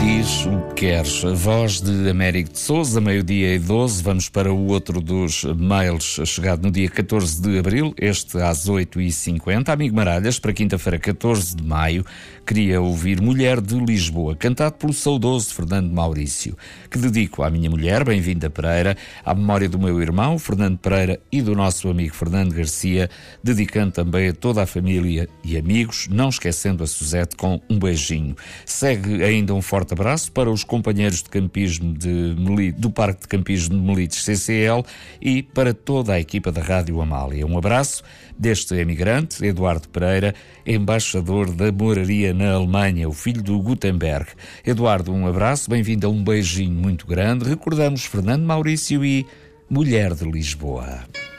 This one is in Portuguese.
Diz o que queres. A voz de Américo de Sousa, 12:12. Vamos para o outro dos mails chegado no dia 14 de abril, este às 8h50. Amigo Maralhas, para quinta-feira, 14 de maio, queria ouvir Mulher de Lisboa, cantado pelo saudoso Fernando Maurício, que dedico à minha mulher, Bem-vinda Pereira, à memória do meu irmão, Fernando Pereira, e do nosso amigo Fernando Garcia, dedicando também a toda a família e amigos, não esquecendo a Suzete com um beijinho. Segue ainda um forte abraço para os companheiros de campismo do Parque de Campismo de Melides CCL e para toda a equipa da Rádio Amália. Um abraço deste emigrante, Eduardo Pereira, embaixador da moraria na Alemanha, o filho do Gutenberg. Eduardo, um abraço, bem-vindo a um beijinho muito grande. Recordamos Fernando Maurício e Mulher de Lisboa.